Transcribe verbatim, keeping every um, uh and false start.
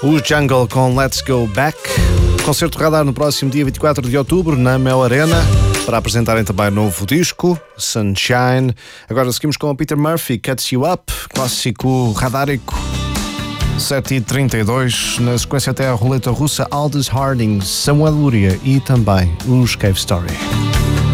O Jungle com Let's Go Back. Concerto Radar no próximo dia vinte e quatro de outubro na Mel Arena, para apresentarem também novo disco, Sunshine. Agora seguimos com o Peter Murphy, Cuts You Up, clássico radárico. sete e trinta e dois, na sequência até a roleta russa, Aldous Harding, Samuel Luria e também os Cave Story.